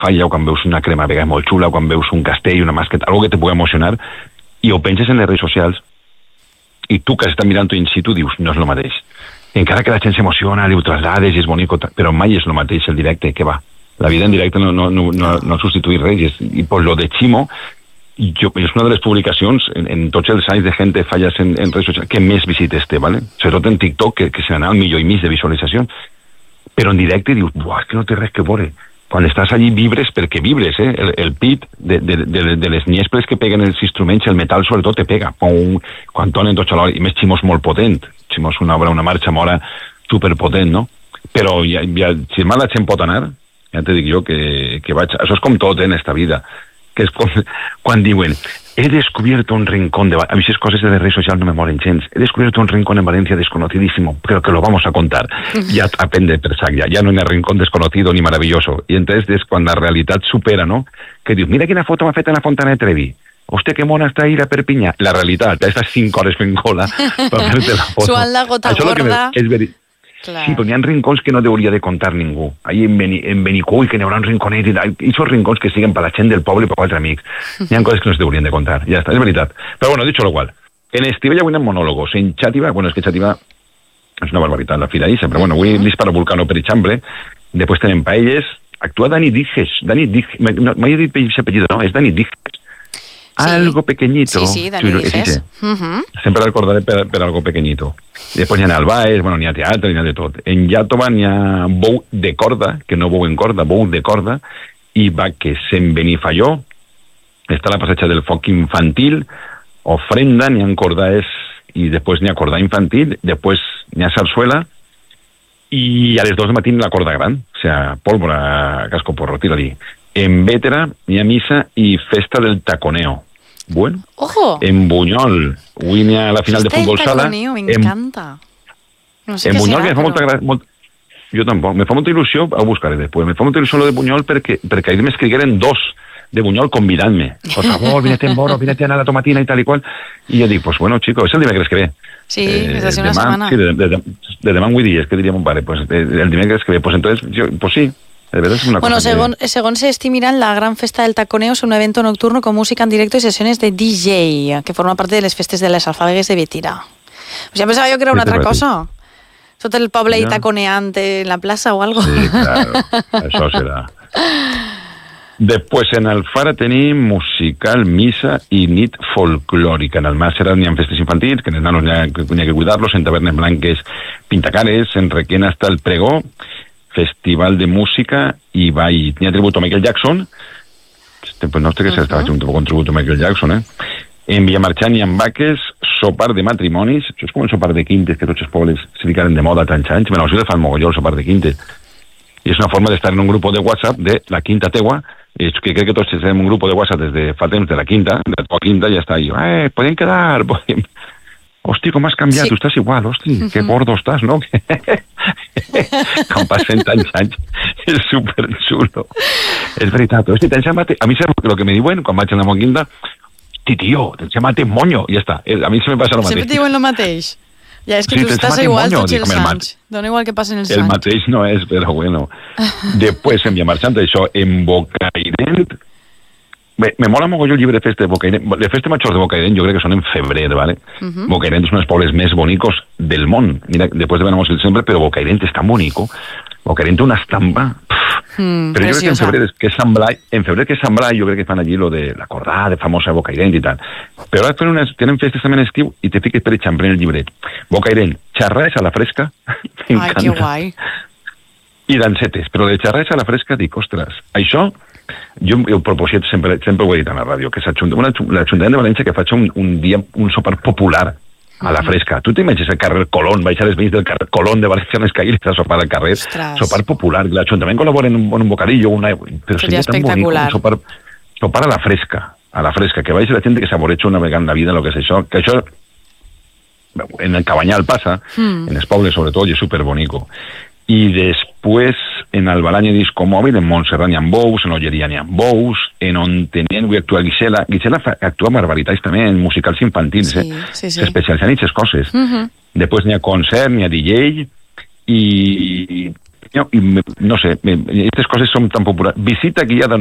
falla, o quan veus una crema vegada molt xula, o quan veus un castell, una masqueta, algo que te pugui emocionar, i ho penses en les redes socials, i tu que estàs mirant-ho in situ dius, no és el mateix. Encara que la gent s'emociona, li ho traslades i és bonic, però mai és el mateix el directe, que va. La vida en directe no substituït res, i pues lo de Chimo, és una de les publicacions en tots els anys de gent de falles en redes socials que més visites té, ¿vale? Sobretot en TikTok, que se n'anà al 1,5 milió de visualitzacions, però en directe dius, buah, és que no té res que veure. Quan estàs allí vibres perquè vibres, el pit de les niesples que peguen els instruments, el metal sobretot te pega, quan tonen tots alhora, i més Chimo és molt potent, Chimo és una marxa mora superpotent, no? Però si mal la gent pot anar, ja te dic jo que vaig... Això és com tot en esta vida, que és com quan diuen he descubierto un rincón de... A mi aquestes coses de les redes socials no me molen gens. He descubierto un rincón en Valencia desconocidísimo, pero que lo vamos a contar. Ya aprende per sac, ya no hay rincón desconocido ni maravilloso. Y entonces es cuando la realidad supera, ¿no? Que dius, mira quina foto m'ha fet en la Fontana de Trevi. Hòstia, que mona està ahí la Perpinyà. La realitat, ja estàs 5 hores fent cola per fer-te la foto. Suant la gota gorda. És veritat. Clar. Sí, però n'hi ha rincons que no hauria de contar ningú. Ahí en Benicull, que n'hi haurà un rinconet i tal. I són rincons que siguen per la gent del poble i per 4 amics. N'hi ha coses que no es haurien de contar. Ja està, és veritat. Però bueno, dicho lo cual, en Estivella avui hi ha monòlogos. En Xàtiva, bueno, és que Xàtiva és una barbaritat, la fira d'Issa, però bueno, avui dispara Vulcano per Eixample, després tenen paelles, actua Dani Dijes, m'he dit l'apellido, no? És Dani Dijes. Sí. Algo pequeñito. Sí, Dani Dijes. Sempre recordaré per algo pequeñito. Després n'hi ha Albaes, bueno, n'hi ha teatre, n'hi ha de tot. En Iàtova n'hi ha bou de corda, que no bou en corda, bou de corda, i vaques en Benifaió, està la passeig del foc infantil, ofrenda, n'hi ha cordaes, i després n'hi ha corda infantil, després n'hi ha sarsuela, i a les 2 del matí la corda gran, o sea, pólvora, casco porro, tira-li. En Vétera n'hi ha missa i festa del taconeo. Bueno, ¡ojo! En Buñol, avui n'hi ha la final de futbol sala. Taconeo, me encanta. No sé en què Buñol, serà, que me fa molta gràcia... Jo tampoc. Me fa molta il·lusió, ho buscaré després, me fa molta il·lusió lo de Buñol perquè ahir m'escrigueren 2 de Buñol convidant-me. Por favor, vínete en Boro, vínete a la tomatina i tal i qual. I jo dic, pues bueno, chico, és el dimecres que ve. Sí, és de una setmana. Sí, de demà en 8 dies, que diria mon pare. Pues el dimecres que ve, pues entonces, pues sí. Bueno, según se estima, la gran festa del taconeo es un evento nocturno con música en directo y sesiones de DJ, que forma parte de las festes de les alfàbegues de Vétera. Pues ya pensaba yo que era una otra cosa. Tot el poble ahí taconeant en la plaça o algo. Sí, claro, això serà. Després en Alfara tenim musical, missa i nit folclòrica. En el Màsera n'hi ha festes infantils, que en els nanos n'hi ha que cuidar-los, en tavernes blanques pintacares, en Requena està el pregó, festival de música i ball. N'hi ha tributo a Michael Jackson, pues no sé què s'estava fent un tributo a Michael Jackson, En Villamarchant hi ha vaques, sopar de matrimonis, això és com el sopar de quintes, que tots els pobles se ficaren de moda tants anys, bueno, això fan mogolló el sopar de quintes, i és una forma d'estar en un grup de WhatsApp de la quinta teua, que crec que tots estem en un grup de WhatsApp des de fa temps de la quinta, de la teva quinta, i ja està, i jo, podem quedar, podem... Hosti, com has canviat, tu estàs igual, hosti, que gordo estàs, no? Com passen tants anys, és superxulo. És veritat, hosti, a mi el que me diuen quan vaig a la meva quinta, tío, te mate moño, i ja està. A mi se me passa el mateix. Sempre et diuen el mateix. Ja, és que tu estàs igual tots els anys. Dona igual que passen els anys. El mateix no és, però bueno. Després, en Villamarchant, això, en Bocairent, me mola mogolló el llibre de festa de Bocairent. Les festes majors de Bocairent jo crec que són en febrer, ¿vale? Bocairent és un dels pobles més bonicos del món. Mira, després de Benamós sempre, però Bocairent és tan bonico. Bocairent té una estampa... Però jo crec que en febrer que és Sant Blai, jo crec que fan allí lo de la cordada famosa de Bocairent i tal. Però ara tenen festes també en estiu i te fiques per eixample en el llibret. Bocairent, xarrades a la fresca. Ai, que guai. I dansetes, però de xarrades a la fresca dic, ostres, això jo ho proposit, sempre ho he dit a la ràdio, que l'Ajuntament de València que faci un dia, un sopar popular a la fresca. Tu t'imagines el carrer Colón, baixar els veïns del carrer Colón de València a les caïles a sopar al carrer. Sopar popular. L'Ajuntament col·labora en un bocadillo, però seria tan bonic sopar a la fresca, que vagi la gent que saboreja una vegada en la vida el que és això, que això en el Cabanyal passa, en els pobles sobretot, i és superbonico. I després en Albalany i Discomòbil, en Montserrat n'hi ha bous, en Olleria n'hi ha bous, en Ontenent avui actua Guixela. Guixela actua barbaritats també en musicals infantils, s'especialitzen en aquestes coses. Després n'hi ha concert, n'hi ha DJ, i I no sé, aquestes coses són tan populars. Visita guiada